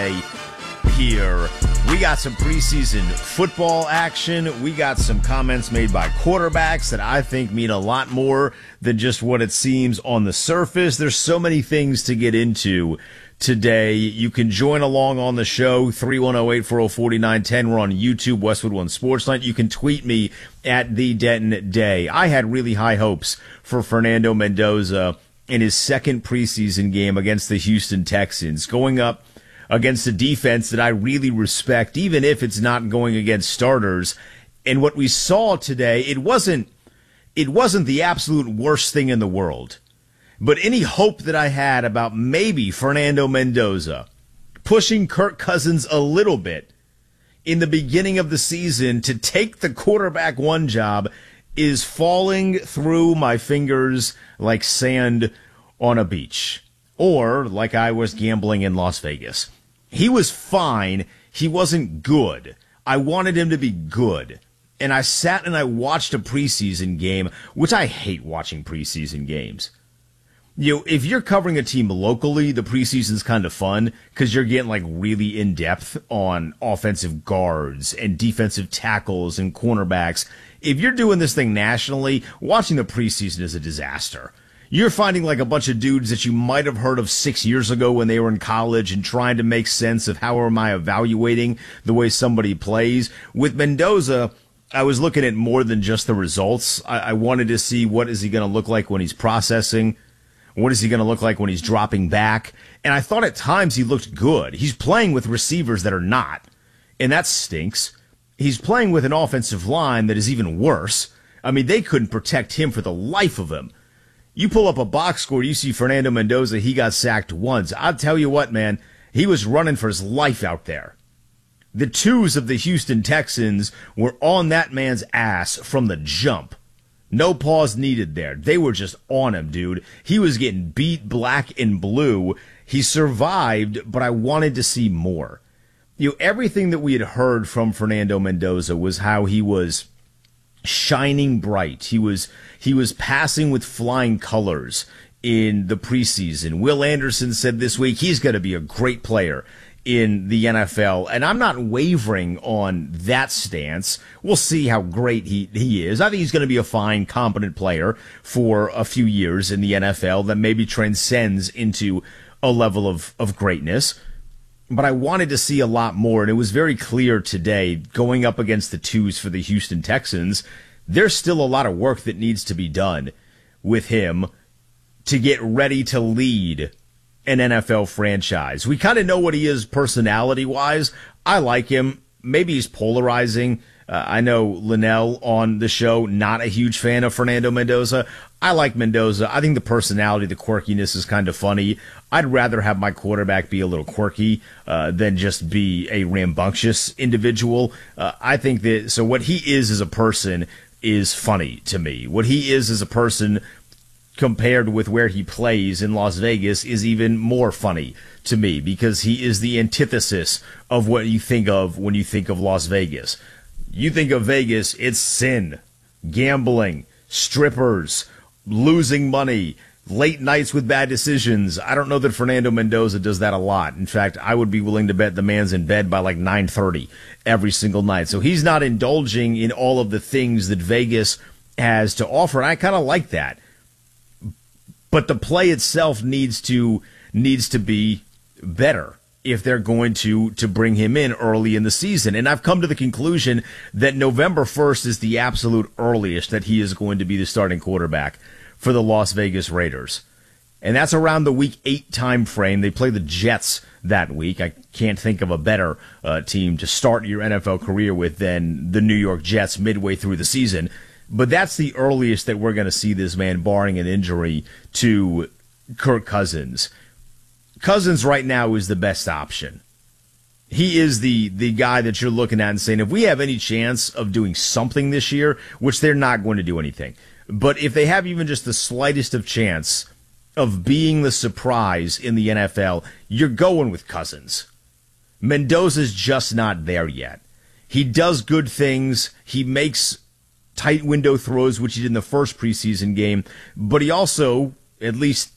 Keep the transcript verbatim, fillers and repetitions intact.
Monday here. We got some preseason football action. We got some comments made by quarterbacks that I think mean a lot more than just what it seems on the surface. There's so many things to get into today. You can join along on the show, three one zero, eight four zero, four nine one zero. We're on YouTube, Westwood One Sports Night. You can tweet me at the Denton Day. I had really high hopes for Fernando Mendoza in his second preseason game against the Houston Texans, going up against a defense that I really respect, even if it's not going against starters. And what we saw today, it wasn't, it wasn't the absolute worst thing in the world. But any hope that I had about maybe Fernando Mendoza pushing Kirk Cousins a little bit in the beginning of the season to take the quarterback one job is falling through my fingers like sand on a beach. Or like I was gambling in Las Vegas. He was fine. He wasn't good. I wanted him to be good. And I sat and I watched a preseason game, which I hate watching preseason games. You know, if you're covering a team locally, the preseason's kind of fun because you're getting like really in depth on offensive guards and defensive tackles and cornerbacks. If you're doing this thing nationally, watching the preseason is a disaster. You're finding like a bunch of dudes that you might have heard of six years ago when they were in college and trying to make sense of how am I evaluating the way somebody plays. With Mendoza, I was looking at more than just the results. I, I wanted to see what is he going to look like when he's processing. What is he going to look like when he's dropping back? And I thought at times he looked good. He's playing with receivers that are not, and that stinks. He's playing with an offensive line that is even worse. I mean, they couldn't protect him for the life of him. You pull up a box score, you see Fernando Mendoza, he got sacked once. I'll tell you what, man, he was running for his life out there. The twos of the Houston Texans were on that man's ass from the jump. No pause needed there. They were just on him, dude. He was getting beat black and blue. He survived, but I wanted to see more. You know, everything that we had heard from Fernando Mendoza was how he was shining bright. He was he was passing with flying colors in the preseason. Will Anderson said this week he's going to be a great player in the N F L, and I'm not wavering on that stance. We'll see how great he, he is. I think he's going to be a fine, competent player for a few years in the N F L that maybe transcends into a level of, of greatness. But I wanted to see a lot more, and it was very clear today, going up against the twos for the Houston Texans, there's still a lot of work that needs to be done with him to get ready to lead an N F L franchise. We kind of know what he is personality-wise. I like him. Maybe he's polarizing. Uh, I know Linnell on the show, not a huge fan of Fernando Mendoza. I like Mendoza. I think the personality, the quirkiness is kind of funny. I'd rather have my quarterback be a little quirky uh, than just be a rambunctious individual. Uh, I think that, so what he is as a person is funny to me. What he is as a person compared with where he plays in Las Vegas is even more funny to me because he is the antithesis of what you think of when you think of Las Vegas. You think of Vegas, it's sin, gambling, strippers, losing money, late nights with bad decisions. I don't know that Fernando Mendoza does that a lot. In fact, I would be willing to bet the man's in bed by like nine thirty every single night. So he's not indulging in all of the things that Vegas has to offer. And I kind of like that. But the play itself needs to needs to be better if they're going to, to bring him in early in the season. And I've come to the conclusion that November first is the absolute earliest that he is going to be the starting quarterback for the Las Vegas Raiders. And that's around the week eight time frame. They play the Jets that week. I can't think of a better uh, team to start your N F L career with than the New York Jets midway through the season. But that's the earliest that we're going to see this man, barring an injury to Kirk Cousins. Cousins right now is the best option. He is the, the guy that you're looking at and saying, if we have any chance of doing something this year, which they're not going to do anything, but if they have even just the slightest of chance of being the surprise in the N F L, you're going with Cousins. Mendoza's just not there yet. He does good things. He makes tight window throws, which he did in the first preseason game, but he also, at least